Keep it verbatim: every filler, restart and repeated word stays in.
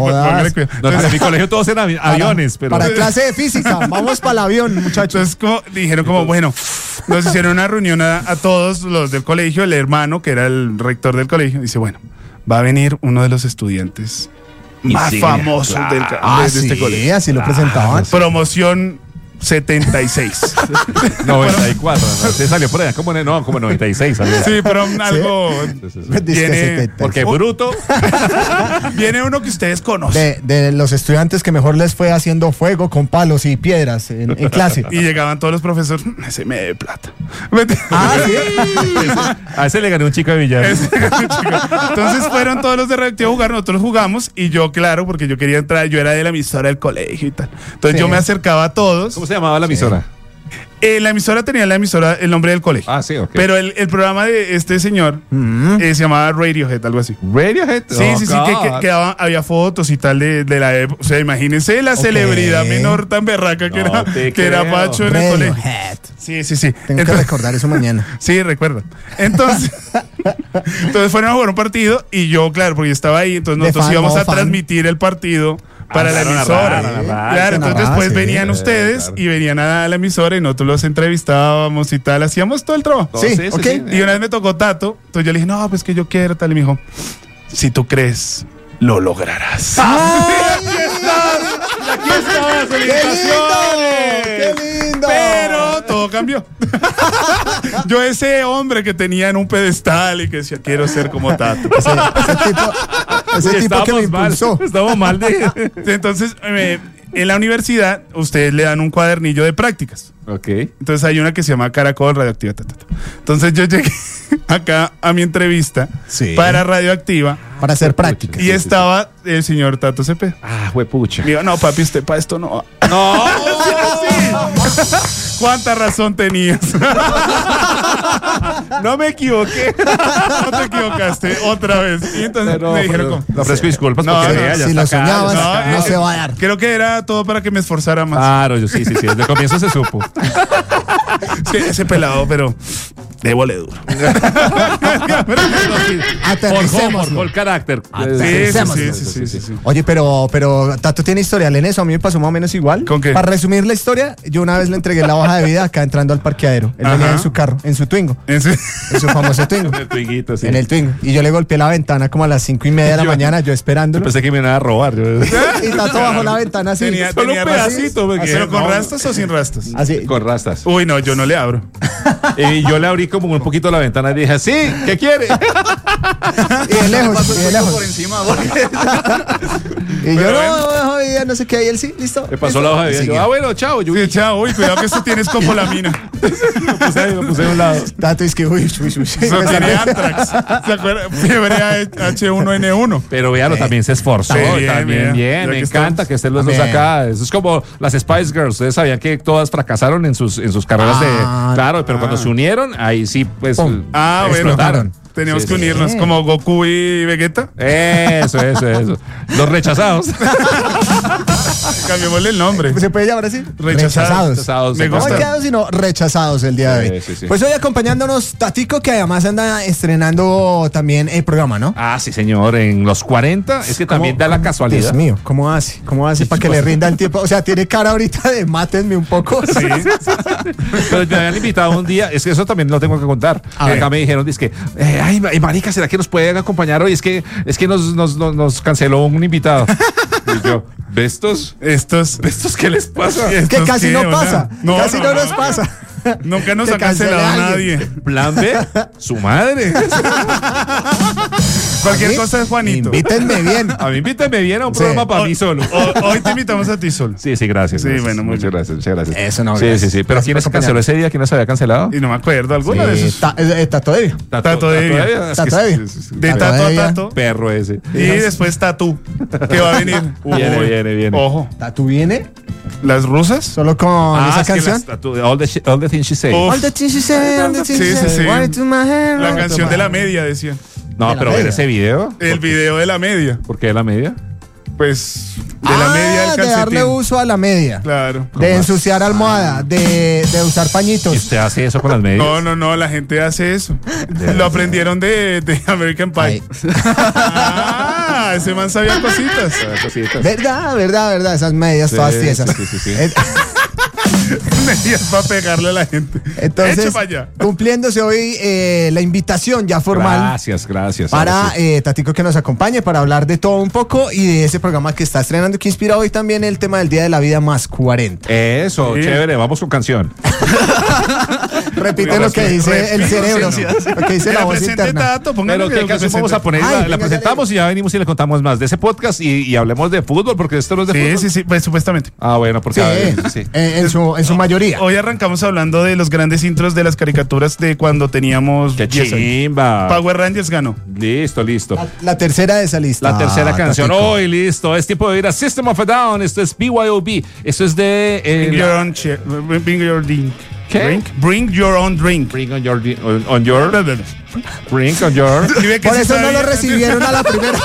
jodas. No, en mi colegio todos eran avi- aviones, pero... Para clase de física, vamos para el avión, muchachos. Entonces como, dijeron como, bueno, nos hicieron una reunión a, a todos los del colegio, el hermano, que era el rector del colegio, dice, bueno, va a venir uno de los estudiantes más Insignia, famosos claro. del, de, Ah, de sí, este colegio. así lo presentaban. Promoción setenta y seis. noventa y cuatro, ¿no? Se salió por allá como, no, como noventa y seis salió. Sí, pero algo... Sí, sí, sí. Dice que Viene- setenta. Porque bruto. Viene uno que ustedes conocen. De, de los estudiantes que mejor les fue haciendo fuego con palos y piedras en, en clase. Y llegaban todos los profesores, ese me de plata. Ah, sí. A ese le gané un chico de billar. Ese era mi chico. Entonces fueron todos los de Radioactivo a jugar, nosotros jugamos y yo, claro, porque yo quería entrar, yo era de la emisora del colegio y tal. Entonces Sí. yo me acercaba a todos. ¿Cómo se llamaba la emisora? Eh, la emisora tenía la emisora, el nombre del colegio. Ah, sí, ok. Pero el, el programa de este señor Mm. eh, se llamaba Radiohead, algo así. Radiohead. Sí, Oh, sí, sí, que, que- God. quedaba- había fotos y tal de, de la época. O sea, imagínense la celebridad menor tan berraca que, No era, te que era creo. Pacho en el colegio. Radiohead. Sí, sí, sí. Tengo que Entonces- recordar eso mañana. Sí, recuerdo. Entonces, entonces fueron a jugar un partido y yo, claro, porque yo estaba ahí, entonces De nosotros fan, íbamos no, a fan. transmitir el partido para Ah, la claro, emisora. narrar, narrar, Claro, entonces narrar, después sí. venían ustedes claro. y venían a la emisora y nosotros los entrevistábamos y tal, hacíamos todo el trabajo. No, Sí, ok. Y una vez me tocó Tato, entonces yo le dije, no, pues que yo quiero tal, y me dijo, si tú crees, lo lograrás. Aquí están las ¡Qué lindo! ¡Qué lindo! Pero todo cambió. Yo ese hombre que tenía en un pedestal y que decía, quiero ser como Tato. Ese, ese tipo, ese tipo que me Estamos mal. impulsó. Estamos mal de... Entonces, eh, en la universidad, ustedes le dan un cuadernillo de prácticas. Ok. Entonces hay una que se llama Caracol Radioactiva. ta, ta, ta. Entonces yo llegué acá a mi entrevista Sí. para Radioactiva Para hacer práctica. y estaba el señor Tato Cepeda. Ah, huepucha. Me dijo, no, papi, usted para esto no va. No. ¿Cuánta razón tenías? No me equivoqué. No te equivocaste otra vez. Y entonces No, me dijeron, pero- como, le ofrezco disculpas No, porque no, vea, ya si está lo acá, soñabas, ya no, está no, acá. se va a dar. creo que era todo para que me esforzara más. Claro, yo sí, sí, sí. Desde el comienzo se supo. Sí, ese pelado, pero débole duro. Forjó, Aterricémoslo. forjó el carácter. Sí, sí, Aterricémoslo. sí, sí, sí, sí, sí. Oye, pero, pero Tato tiene historial en eso. A mí me pasó más o menos igual. ¿Con qué? Para resumir la historia, yo una vez le entregué la hoja de vida acá entrando al parqueadero. Él Ajá. venía en su carro, en su Twingo, Ese- en su famoso Twingo. El twinguito, sí. En el Twingo. Y yo le golpeé la ventana como a las cinco y media de la Yo- mañana, yo Yo esperándolo. pensé que me iban a robar. Yo- Y Tato bajo la ventana así. Tenía, Solo tenía un rastas. pedacito, porque- ¿Pero con no, rastas o sin rastas? Así. Con rastas. Uy, no, yo no le abro. Y yo le abrí como un poquito la ventana y dije, sí, ¿qué quiere? Y de lejos, y de lejos. por encima. Y yo Pero no, hoja de vida, no sé qué. Y él sí, listo. Me pasó listo. la hoja de vida. Y Yo, siguió. ah, bueno, chao. Yo Sí, chao, uy, cuidado que esto tiene escopolamina. lo puse ahí, lo puse a un lado. Tato es que, uy, uy, uy. Eso Me tiene salió- antrax. ¿Se acuerdan? Fiebre H uno N uno. Pero véalo, también se esforzó. Sí, bien, también bien. bien. Ya Me que encanta estamos. que estén los dos Bien. acá. Eso es como las Spice Girls. Ustedes sabían que todas fracasaron en sus, en sus carreras Ah, de. Claro, pero cuando se unieron, ahí sí, pues. Pum. Ah, bueno. explotaron. Tenemos Sí, que sí. unirnos como Goku y Vegeta. Eso, eso, eso. Los rechazados. Cambiémosle el nombre. ¿Se puede llamar así? Rechazados. Rechazados. Me No gusta. han quedado sino rechazados el día de hoy. Sí, sí, sí. Pues hoy acompañándonos Tatico, que además anda estrenando también el programa, ¿no? Ah, sí, señor. En los cuarenta. Es que también da la casualidad. Dios mío, ¿cómo hace? ¿Cómo hace para que le rinda el tiempo? O sea, tiene cara ahorita de mátenme un poco. Sí. Pero me habían invitado un día, es que eso también lo tengo que contar. A ver. Acá me dijeron, es que, eh, ay, ma- marica, ¿será que nos pueden acompañar hoy? Es que, es que nos, nos, nos, nos canceló un invitado. Y yo, ¿vestos? Estos. ¿Vestos qué les pasa? Que ¿Estos casi qué, no hola? pasa. No, casi no, no, nos no. pasa. Nunca nos Que ha cancelado cancele a nadie. Plan B, su madre. Cualquier A mí, cosa es Juanito. Invítenme bien. A mí invíteme bien a un Sí. programa para Hoy- mí solo. ho- Hoy te invitamos a ti solo. Sí, sí, gracias. Sí, gracias. bueno, muy muchas bien. gracias, muchas gracias. Eso no, Sí, gracias. sí, sí. Pero Gracias ¿quién por se canceló ese día? ¿Quién nos había cancelado? Y no me acuerdo, alguno de Sí, esos. ta- eh, eh, Tato Devia. Tato Devia. Es que Tato sí, Devia. sí, sí, sí. De Tato tato a Devia. tato. Perro ese. Y después Tatú, que va a venir. Viene, Uy, viene, viene. Ojo. ¿Tato viene? ¿Las rusas? Solo con Ah, esa es que canción. las tatu- all, the shi- all the things she say. Uf. All the things she said, all the things Sí, she sí, said, sí. want it to my hair, La want it to canción my de la hair. media, decían. No, de la pero ver media. ese video. El video de la media. ¿Por qué de la media? Pues, de Ah, la media del de calcetín. darle uso a la media. Claro. De ensuciar almohada, de, de usar ¿Y pañitos. usted hace eso con las medias? No, no, no, la gente hace eso. Lo aprendieron de, de American Pie. Ay. Ah, Ah, ese man sabía cositas. Cositas. Verdad, verdad, verdad. Esas medias Sí, todas tiesas. sí, sí, sí. Eh, Medias para pegarle a la gente. Entonces, Eche para allá. cumpliéndose hoy eh, la invitación ya formal Gracias, gracias. para ahora sí. eh, Tatico que nos acompañe para hablar de todo un poco y de ese programa que está estrenando que inspira hoy también el tema del Día de la Vida más cuarenta. Eso, Sí. chévere, vamos con canción. Repite lo que dice el cerebro, lo que dice la voz Represente interna. Tato, póngale Pero que ¿qué lo canción represente. vamos a poner? Ay, la, la venga, presentamos y ya venimos y le contamos más de ese podcast y, y hablemos de fútbol, porque esto no es de Sí, fútbol. sí, sí, pues supuestamente. Ah, bueno, porque Sí, a ver, sí. eh, en, su, en su mayoría. Hoy arrancamos hablando de los grandes intros de las caricaturas de cuando teníamos ¡Qué diez años. chimba! Power Rangers ganó. Listo, listo. La, la tercera de esa lista. La tercera canción. Tatico. Hoy, listo. Es tiempo de ir a System of a Down. Esto es B Y O B. Esto es de. eh, Bring la- your own chair- bring your drink. ¿Qué? Drink. Bring your own drink. Bring on your. On, on your. Bring on your. Y ve que Por sí eso no sabía. lo recibieron a la primera.